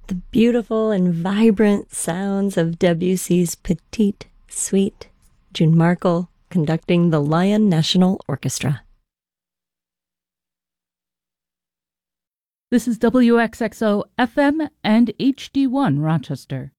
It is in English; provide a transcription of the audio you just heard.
The beautiful and vibrant sounds of Debussy's Petite Suite. June Markle conducting the Lyon National Orchestra. This is WXXO FM and HD1 Rochester.